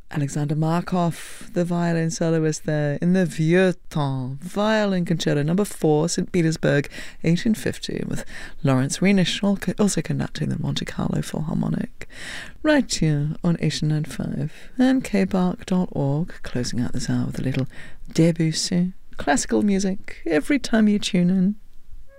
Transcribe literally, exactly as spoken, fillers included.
Alexander Markov, the violin soloist there, in the Vieux Temps, Violin Concerto number four, Saint Petersburg, eighteen fifty, with Lawrence Reinisch also conducting the Monte Carlo Philharmonic. Right here on eighty nine point five and k bark dot org, closing out this hour with a little Debussy, classical music, every time you tune in.